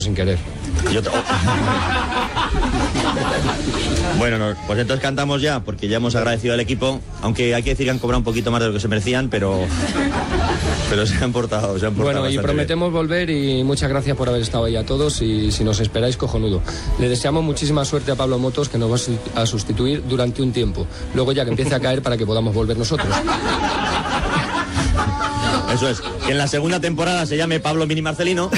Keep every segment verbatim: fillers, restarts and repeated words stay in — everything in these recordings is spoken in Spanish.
sin querer. Yo te... Bueno, no, pues entonces cantamos ya, porque ya hemos agradecido al equipo, aunque hay que decir que han cobrado un poquito más de lo que se merecían, pero pero se han portado, se han portado. Bueno, y prometemos bien. volver, y muchas gracias por haber estado ahí a todos, y si nos esperáis, cojonudo. Le deseamos muchísima suerte a Pablo Motos, que nos va a sustituir durante un tiempo, luego ya que empiece a caer para que podamos volver nosotros. Eso es, que en la segunda temporada se llame Pablo Mini Marcelino.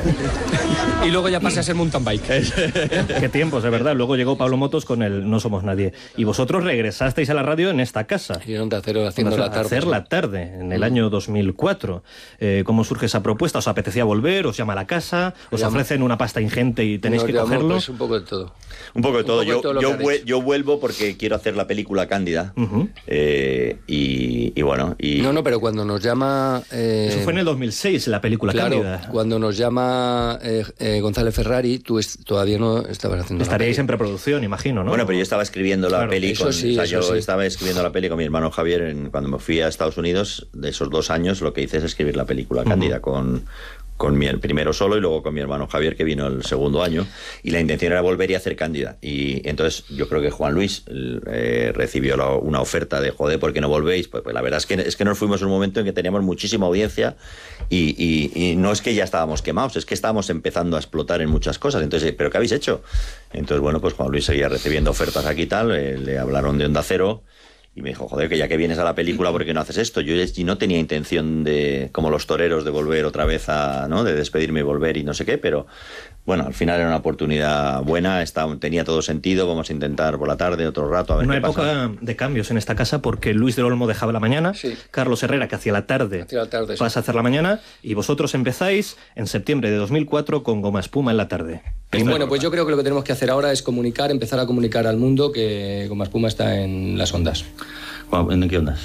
Y luego ya pase a ser mountain bike. Qué tiempos, de verdad. Luego llegó Pablo Motos con el No Somos Nadie. Y vosotros regresasteis a la radio en esta casa. Y en Onda Cero haciendo la tarde. Hacer la tarde, en el año dos mil cuatro. Eh, ¿Cómo surge esa propuesta? ¿Os apetecía volver? ¿Os llama a la casa? ¿Os llama... ofrecen una pasta ingente y tenéis Nos que cogerlo? Pues un poco de todo. Un poco de todo. Poco yo, de todo yo, vu- yo vuelvo porque quiero hacer la película Cándida. Uh-huh. eh, y, y bueno... Y... No, no, pero cuando nos llama... Eh... Eso fue en el dos mil seis, la película claro, Cándida. Cuando nos llama eh, eh, González Ferrari, tú est- todavía no estabas haciendo Estaríais en preproducción, imagino, ¿no? Bueno, pero yo estaba escribiendo la claro, peli con, eso sí, o sea, eso yo sí. estaba escribiendo la peli con mi hermano Javier en, cuando me fui a Estados Unidos. De esos dos años lo que hice es escribir la película Cándida uh-huh. con, con mi, el primero solo y luego con mi hermano Javier, que vino el segundo año, y la intención era volver y hacer Cándida. Y entonces yo creo que Juan Luis eh, recibió la, una oferta de joder, ¿por qué no volvéis? Pues, pues la verdad es que, es que nos fuimos en un momento en que teníamos muchísima audiencia y, y, y no es que ya estábamos quemados, es que estábamos empezando a explotar en muchas cosas. Entonces, ¿pero qué habéis hecho? Entonces, bueno, pues Juan Luis seguía recibiendo ofertas aquí y tal, eh, le hablaron de Onda Cero. Y me dijo, joder, que ya que vienes a la película, ¿por qué no haces esto? Yo no tenía intención de, como los toreros, de volver otra vez a, ¿no? De despedirme y volver y no sé qué, pero bueno, al final era una oportunidad buena, estaba, tenía todo sentido, vamos a intentar por la tarde, otro rato, a ver una qué época pasa. De cambios en esta casa, porque Luis del Olmo dejaba la mañana, sí. Carlos Herrera, que hacía la tarde, hacía la tarde pasa sí. a hacer la mañana, y vosotros empezáis en septiembre de dos mil cuatro con Goma Espuma en la tarde. Primero, bueno, pues yo creo que lo que tenemos que hacer ahora es comunicar, empezar a comunicar al mundo que Goma Espuma está en las ondas. ¿En qué ondas?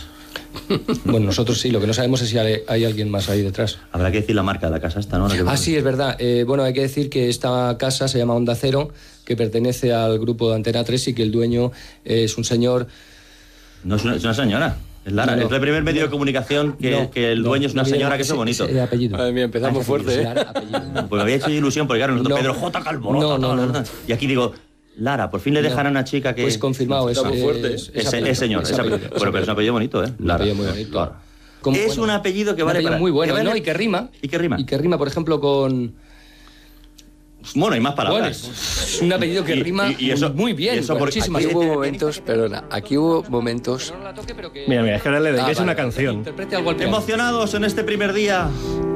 Bueno, nosotros sí, lo que no sabemos es si hay, hay alguien más ahí detrás. Habrá que decir la marca de la casa esta, ¿no? Ah, sí, es verdad. Eh, bueno, hay que decir que esta casa se llama Onda Cero, que pertenece al grupo de Antena tres y que el dueño es un señor... No es una, es una señora. Es Lara, no, no. Es el primer medio no. de comunicación que, no, que el dueño no, es una no, señora, que es bonito. Ese apellido. Madre mía, empezamos ese fuerte, apellido, ¿eh? Lara, apellido. Pues me había hecho ilusión, porque claro, nosotros no. Pedro J. Calvo. No, no, no, no. Y aquí digo... Lara, por fin le dejarán a una chica que... Pues confirmado, es, muy fuerte. Es, es, es, es señor, es apellido. Bueno, pero es un apellido bonito, ¿eh? Un apellido muy bonito. Claro. Como, es bueno, un apellido que vale apellido para... muy bueno, que vale... ¿no? Y que rima. ¿Y que rima? Y que rima, por ejemplo, con... Bueno, hay más palabras. Bueno, es un apellido que y, rima y, y eso, muy bien. Y eso por, muchísimas. Aquí hubo momentos, perdona, aquí hubo momentos... Mira, mira, es que ahora le dediquéis ah, una vale, canción. Emocionados en este primer día.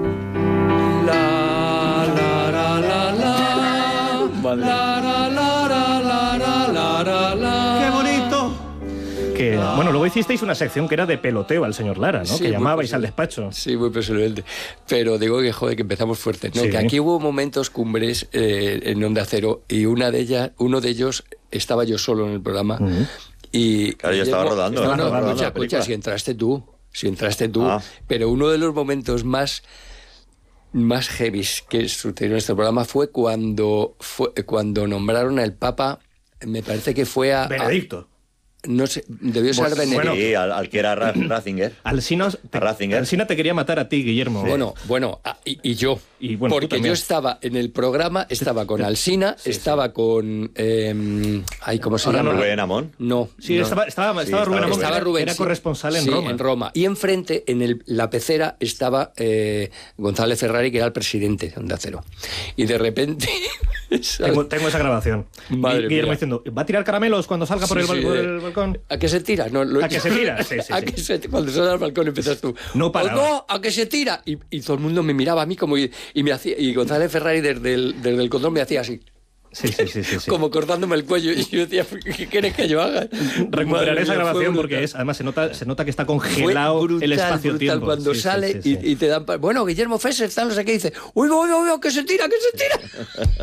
La, la, la, la, la. Vale. La, la, la, la, la, la, la, la. ¡Qué bonito! Que, bueno, luego hicisteis una sección que era de peloteo al señor Lara, ¿no? Sí, que llamabais muy al despacho. Sí, muy personalmente. Pero digo que, joder, que empezamos fuerte. No, sí. que aquí hubo momentos cumbres eh, en Onda Cero y una de ellas, uno de ellos estaba yo solo en el programa. Uh-huh. Y claro, yo estaba rodando. No, estaba no, rodando escucha, escucha, si entraste tú, si entraste tú. Ah. Pero uno de los momentos más... más heavies que sucedió en este programa fue cuando, fue cuando nombraron al Papa, me parece que fue a... Benedicto. A, no sé, debió ser Bueno, Benedicto. Sí, al, al que era Ra- Ratzinger. Alsina te, Alsina te quería matar a ti, Guillermo. Bueno, bueno, y, y yo. Y bueno, porque yo estaba en el programa, estaba con Alsina, sí, estaba sí. con... Eh, ay, ¿cómo se llama? ¿Rubén Amón? No. Sí, no. estaba, estaba, sí, estaba Rubén Amón, estaba era, Rubén, era sí. corresponsal en sí, Roma. en Roma. Y enfrente, en el, la pecera, estaba eh, González Ferrari, que era el presidente de Onda Cero. Y de repente... tengo, tengo esa grabación. Madre Guillermo mía. diciendo, ¿va a tirar caramelos cuando salga por, sí, el, sí, por el balcón? ¿A qué se tira? No, lo... ¿A qué se tira? Sí, sí, ¿A sí. que se... Cuando sale al balcón empiezas tú. No paraba. No, ¿a qué se tira? Y, y todo el mundo me miraba a mí como... Y, y, me hacía, y González Ferrari desde el, desde el control me hacía así. Sí, sí, sí, sí, sí. Como cortándome el cuello. Y yo decía, ¿qué quieres que yo haga? Recuperaré esa grabación porque es, además se nota, se nota que está congelado brutal, el espacio-tiempo. Cuando sí, sale sí, sí, sí. Y, y te dan... Bueno, Guillermo Fesser, está no sé qué, dice, uy, uy, uy, uy, que se tira, que se tira.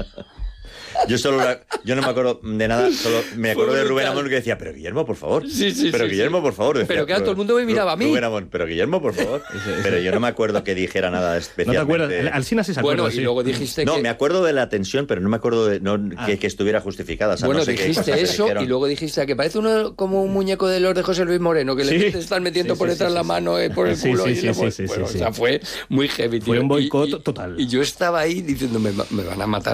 Yo solo la, yo no me acuerdo de nada, solo me acuerdo de Rubén Amón que decía, pero Guillermo, por favor. Sí, sí, pero sí, Guillermo, sí. por favor. Decía, pero que todo el mundo me miraba a mí. Rubén Amón, pero Guillermo, por favor. Pero yo no me acuerdo que dijera nada especial. ¿No te acuerdas? Alsina sí se acuerda. Bueno, sí. y luego dijiste no, que... No, me acuerdo de la tensión, pero no me acuerdo de no, ah. que, que estuviera justificada. O sea, bueno, no sé dijiste eso y luego dijiste que parece uno como un muñeco de los de José Luis Moreno, que sí. le están metiendo sí, por sí, detrás sí, la sí, mano, eh, por el sí, culo. sí, y sí, le... sí, sí, bueno, sí, o sí. sea, fue muy heavy. Fue tío. un boicot y, y, total. Y yo estaba ahí diciéndome, me van a matar.